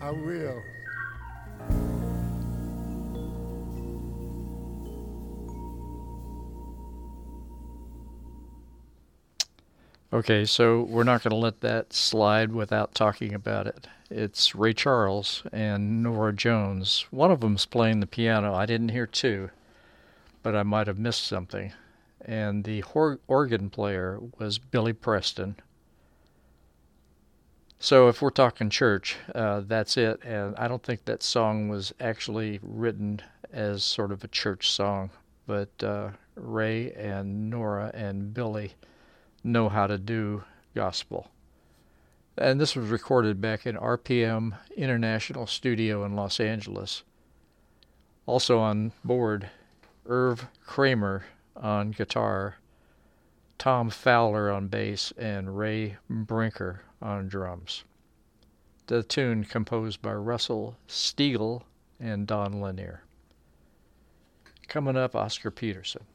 I will. Okay, so we're not going to let that slide without talking about it. It's Ray Charles and Nora Jones. One of them's playing the piano. I didn't hear two, but I might have missed something. And the organ player was Billy Preston. So if we're talking church, that's it. And I don't think that song was actually written as sort of a church song, but Ray and Nora and Billy know how to do gospel. And this was recorded back in RPM International Studio in Los Angeles. Also on board, Irv Kramer on guitar, Tom Fowler on bass, and Ray Brinker on drums. The tune composed by Russell Stiegel and Don Lanier. Coming up, Oscar Peterson.